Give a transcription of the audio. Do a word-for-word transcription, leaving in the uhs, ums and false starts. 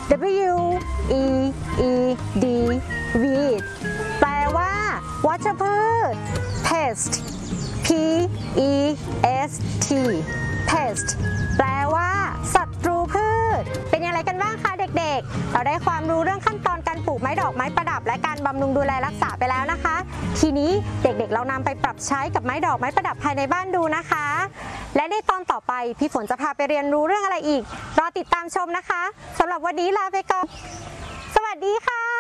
W E E D weed แปลว่าวัชพืช pest P E S T pest แปลว่าศัตรูพืชเป็นอย่างไรกันบ้างคะเด็กๆเราได้ความรู้เรื่องขั้นตอนการปลูกไม้ดอกไม้ประดับและการบำรุงดูแลรักษาไปแล้วนะคะทีนี้เด็กๆเรานำไปปรับใช้กับไม้ดอกไม้ประดับภายในบ้านดูนะคะและในตอนต่อไปพี่ฝนจะพาไปเรียนรู้เรื่องอะไรอีกรอติดตามชมนะคะสำหรับวันนี้ลาไปก่อนสวัสดีค่ะ